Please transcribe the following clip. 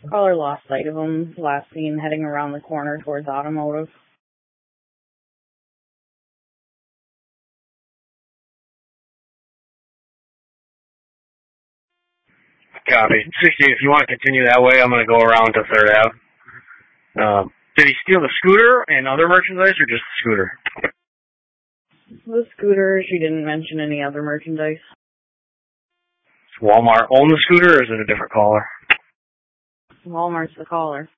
Caller lost sight of him, last seen heading around the corner towards automotive. Copy. 60, if you want to continue that way, I'm going to go around to 3rd Ave. Did he steal the scooter and other merchandise, or just the scooter? The scooter, she didn't mention any other merchandise. Does Walmart own the scooter, or is it a different caller? Walmart's the caller.